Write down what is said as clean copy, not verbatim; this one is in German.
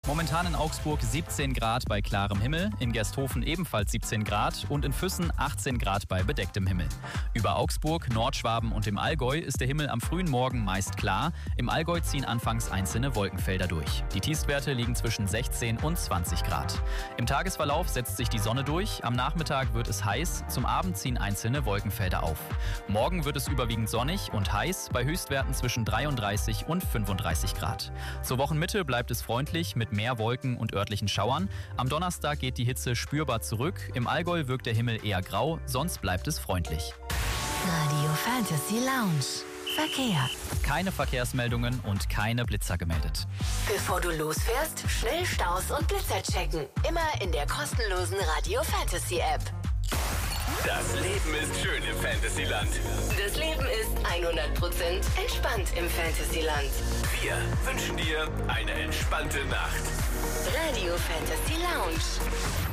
Momentan in Augsburg 17 Grad bei klarem Himmel, in Gersthofen ebenfalls 17 Grad und in Füssen 18 Grad bei bedecktem Himmel. Über Augsburg, Nordschwaben und dem Allgäu ist der Himmel am frühen Morgen meist klar. Im Allgäu ziehen anfangs einzelne Wolkenfelder durch. Die Tiefstwerte liegen zwischen 16 und 20 Grad. Im Tagesverlauf setzt sich die Sonne durch, am Nachmittag wird es heiß, zum Abend ziehen einzelne Wolkenfelder auf. Morgen wird es überwiegend sonnig und heiß, bei Höchstwerten zwischen 33 und 35 Grad. Zur Wochenmitte bleibt es freundlich mit mehr Wolken und örtlichen Schauern. Am Donnerstag geht die Hitze spürbar zurück. Im Allgäu wirkt der Himmel eher grau, sonst bleibt es freundlich. Radio Fantasy Lounge. Verkehr. Keine Verkehrsmeldungen und keine Blitzer gemeldet. Bevor du losfährst, schnell Staus und Blitzer checken. Immer in der kostenlosen Radio Fantasy App. Das Leben ist schön im Fantasyland. Das Leben ist 100% entspannt im Fantasyland. Wir wünschen dir eine entspannte Nacht. Radio Fantasy Lounge.